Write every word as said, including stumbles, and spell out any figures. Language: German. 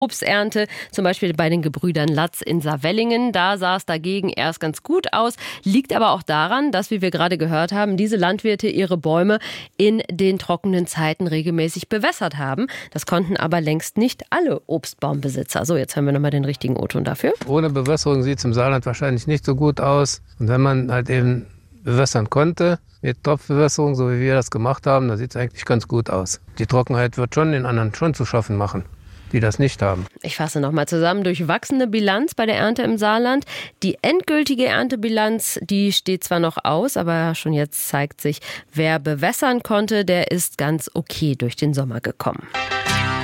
Obsternte, zum Beispiel bei den Gebrüdern Latz in Saarwellingen. Da sah es dagegen erst ganz gut aus, liegt aber auch daran, dass, wie wir gerade gehört haben, diese Landwirte ihre Bäume in den trockenen Zeiten regelmäßig bewässert haben. Das konnten aber längst nicht alle Obstbaumbesitzer. So, jetzt hören wir nochmal den richtigen O-Ton dafür. Ohne Bewässerung sieht es im Saarland wahrscheinlich nicht so gut aus. Und wenn man halt eben bewässern konnte, mit Tropfbewässerung, so wie wir das gemacht haben, dann sieht es eigentlich ganz gut aus. Die Trockenheit wird schon den anderen schon zu schaffen machen, die das nicht haben. Ich fasse nochmal zusammen. Durchwachsene Bilanz bei der Ernte im Saarland. Die endgültige Erntebilanz, die steht zwar noch aus, aber schon jetzt zeigt sich, wer bewässern konnte, der ist ganz okay durch den Sommer gekommen.